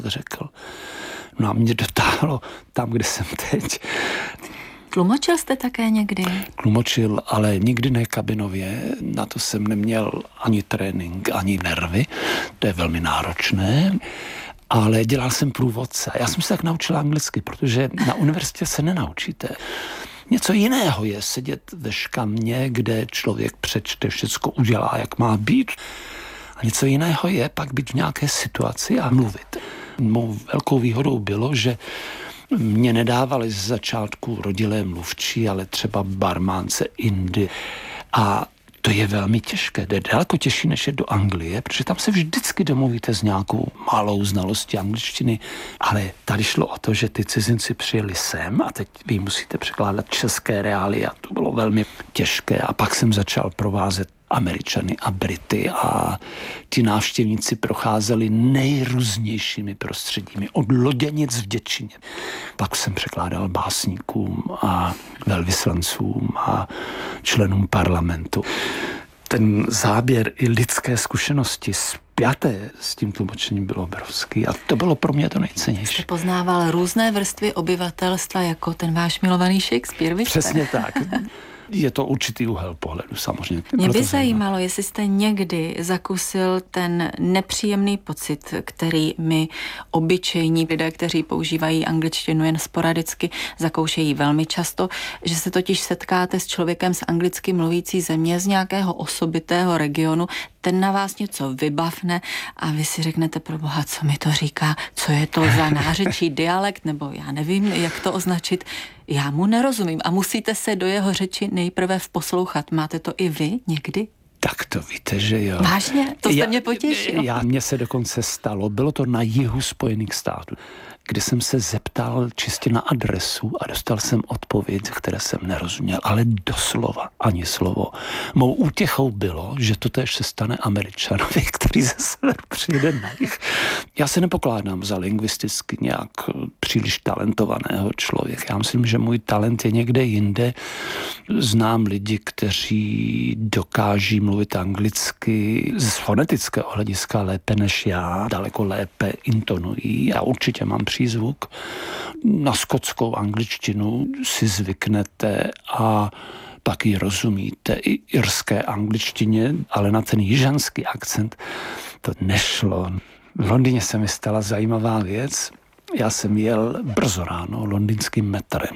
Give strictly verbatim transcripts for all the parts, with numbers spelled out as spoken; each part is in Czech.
řekl. No a mě dotáhlo tam, kde jsem teď. Tlumočil jste také někdy? Tlumočil, ale nikdy ne kabinově. Na to jsem neměl ani trénink, ani nervy. To je velmi náročné. Ale dělal jsem průvodce. Já jsem se tak naučil anglicky, protože na univerzitě se nenaučíte. Něco jiného je sedět ve škamě, kde člověk přečte, všecko udělá, jak má být. A něco jiného je pak být v nějaké situaci a mluvit. Mou velkou výhodou bylo, že mě nedávali z začátku rodilé mluvčí, ale třeba barmánce Indy. A to je velmi těžké, to je daleko těžší, než je do Anglie, protože tam se vždycky domluvíte s nějakou malou znalostí angličtiny, ale tady šlo o to, že ty cizinci přijeli sem a teď vy musíte překládat české reálie a to bylo velmi těžké a pak jsem začal provázet Američany a Brity a ti návštěvníci procházeli nejrůznějšími prostředími, od loděnic v Děčíně. Pak jsem překládal básníkům a velvyslancům a členům parlamentu. Ten záběr i lidské zkušenosti spjaté s tím tlumočením bylo obrovský a to bylo pro mě to nejcennější. Jste poznával různé vrstvy obyvatelstva, jako ten váš milovaný Shakespeare, vy jste? Přesně tak. Je to určitý úhel pohledu, samozřejmě. Mě by zajímalo, jestli jste někdy zakusil ten nepříjemný pocit, který my obyčejní lidé, kteří používají angličtinu jen sporadicky, zakoušejí velmi často, že se totiž setkáte s člověkem z anglicky mluvící země, z nějakého osobitého regionu, ten na vás něco vybavne a vy si řeknete, proboha, co mi to říká, co je to za nářečí, dialekt, nebo já nevím, jak to označit. Já mu nerozumím a musíte se do jeho řeči nejprve vposlouchat. Máte to i vy někdy? Tak to víte, že jo. Vážně? To jste já, mě potěšil. Já, mně se dokonce stalo, bylo to na jihu Spojených států, kde jsem se zeptal čistě na adresu a dostal jsem odpověď, které jsem nerozuměl, ale doslova ani slovo. Mou útěchou bylo, že to též se stane Američanovi, který ze severu přijde na jih. Já se nepokládám za lingvisticky nějak příliš talentovaného člověka. Já myslím, že můj talent je někde jinde. Znám lidi, kteří dokáží mluvit anglicky z fonetického hlediska lépe než já, daleko lépe intonují a určitě mám přízvuk. Na skotskou angličtinu si zvyknete a pak ji rozumíte i irské angličtině, ale na ten jižanský akcent to nešlo. V Londýně se mi stala zajímavá věc. Já jsem jel brzo ráno londýnským metrem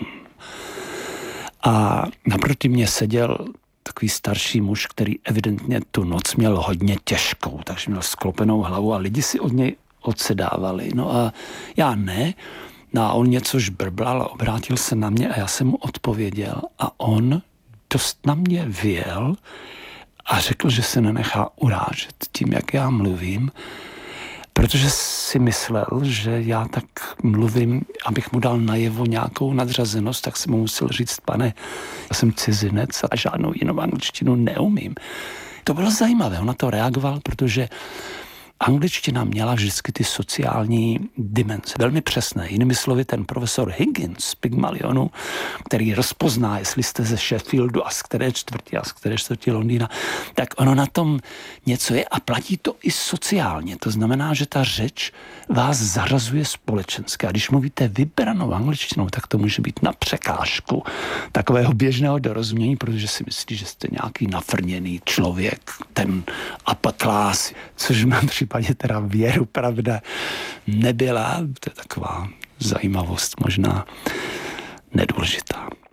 a naproti mě seděl takový starší muž, který evidentně tu noc měl hodně těžkou, takže měl sklopenou hlavu a lidi si od něj odsedávali. No a já ne. No a on něco žbrblal a obrátil se na mě a já jsem mu odpověděl a on dost na mě vyjel a řekl, že se nenechá urážet tím, jak já mluvím, protože si myslel, že já tak mluvím, abych mu dal najevo nějakou nadřazenost, tak jsem mu musel říct, pane, já jsem cizinec a žádnou jinou angličtinu neumím. To bylo zajímavé, on na to reagoval, protože angličtina měla vždycky ty sociální dimenze, velmi přesné. Jinými slovy, ten profesor Higgins z Pygmalionu, který rozpozná, jestli jste ze Sheffieldu a z které čtvrti a z které čtvrti Londýna, tak ono na tom něco je a platí to i sociálně. To znamená, že ta řeč vás zařazuje společensky. A když mluvíte vybranou angličtinou, tak to může být na překážku takového běžného dorozumění, protože si myslí, že jste nějaký nafrněný člověk, ten upper class, což v mém případě teda věru, pravda, nebyla. To je taková zajímavost, možná nedůležitá.